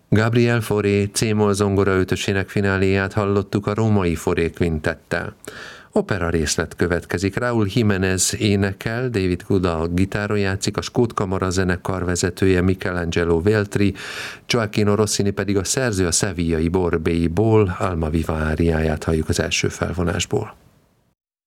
Gabriel Fauré C-moll zongora ötösének fináléját hallottuk a Római Fauré Quintettel. Opera részlet következik. Raúl Jiménez énekel, David Goodall gitáron játszik, a Skót Kamara zenekar vezetője Michelangelo Veltri, Gioacchino Rossini pedig a szerző a sevillai Borbéiból, Almaviva áriáját halljuk az első felvonásból.